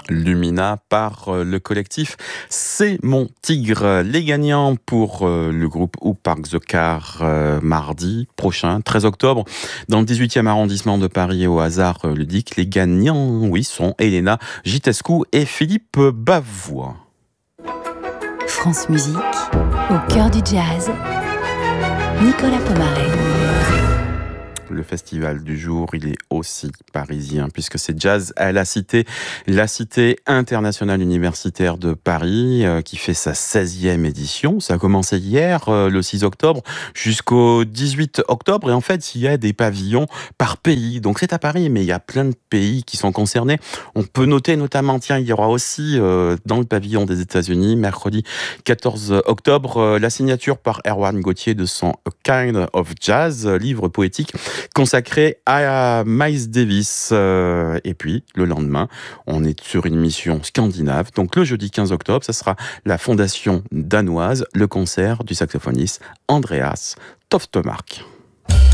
Lumina par le collectif C'est mon tigre. Les gagnants pour le groupe Who Park the Car mardi prochain, 13 octobre, dans le 18e arrondissement de Paris au hasard ludique. Les gagnants, oui, sont Elena Gitescu et Philippe Bavois. France Musique, au cœur du jazz, Nicolas Pomaret. Le festival du jour, il est aussi parisien, puisque c'est Jazz à la Cité internationale universitaire de Paris, qui fait sa 16e édition. Ça a commencé hier, le 6 octobre, jusqu'au 18 octobre. Et en fait, il y a des pavillons par pays. Donc c'est à Paris, mais il y a plein de pays qui sont concernés. On peut noter notamment, tiens, il y aura aussi dans le pavillon des États-Unis, mercredi 14 octobre, la signature par Erwan Gauthier de son A Kind of Jazz, livre poétique consacré à Miles Davis. Et puis, le lendemain, on est sur une mission scandinave. Donc, le jeudi 15 octobre, ça sera la fondation danoise, le concert du saxophoniste Andreas Toftemark.